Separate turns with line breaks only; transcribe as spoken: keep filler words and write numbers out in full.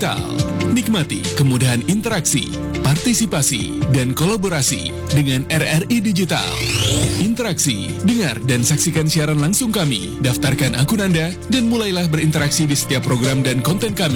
Digital. Nikmati kemudahan interaksi, partisipasi, dan kolaborasi dengan R R I Digital. Interaksi, dengar dan saksikan siaran langsung kami, daftarkan akun Anda, dan mulailah berinteraksi di setiap program dan konten kami.